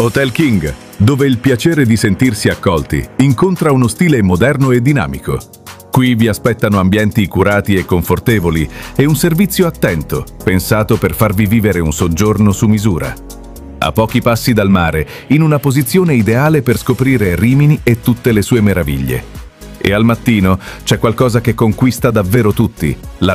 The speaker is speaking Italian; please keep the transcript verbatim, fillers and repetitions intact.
Hotel King, dove il piacere di sentirsi accolti incontra uno stile moderno e dinamico. Qui vi aspettano ambienti curati e confortevoli e un servizio attento, pensato per farvi vivere un soggiorno su misura. A pochi passi dal mare, in una posizione ideale per scoprire Rimini e tutte le sue meraviglie. E al mattino c'è qualcosa che conquista davvero tutti: la